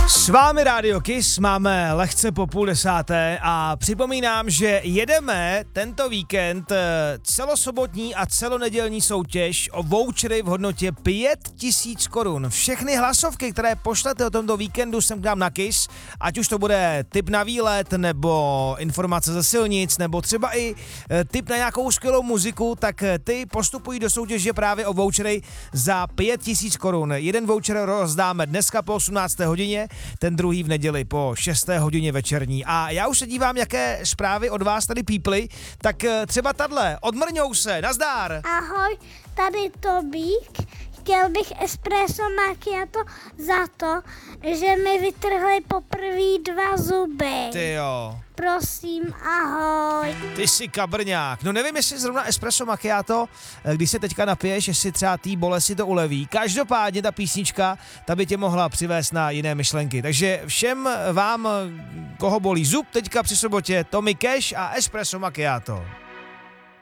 S vámi Radio Kiss, máme lehce po 9:30 a připomínám, že jedeme tento víkend celosobotní a celonedělní soutěž o vouchery v hodnotě 5000 korun. Všechny hlasovky, které pošlete o tomto víkendu sem k nám na Kiss, ať už to bude tip na výlet, nebo informace ze silnic, nebo třeba i tip na nějakou skvělou muziku, tak ty postupují do soutěže právě o vouchery za 5000 korun. Jeden voucher rozdáme dneska po 18. hodině, ten druhý v neděli po 6. hodině večerní. A já už se dívám, jaké zprávy od vás tady píply, tak třeba tadle, odmrňou se, nazdár. Ahoj, tady Tobík. Chtěl bych espresso macchiato za to, že mi vytrhly poprvé 2 zuby. Ty jo. Prosím, ahoj. Ty jsi kabrňák. No nevím, jestli zrovna espresso macchiato, když se teďka napiješ, jestli třeba tý bolesti to uleví. Každopádně ta písnička, ta by tě mohla přivést na jiné myšlenky. Takže všem vám, koho bolí zub teďka při sobotě, Tommy Cash a espresso macchiato.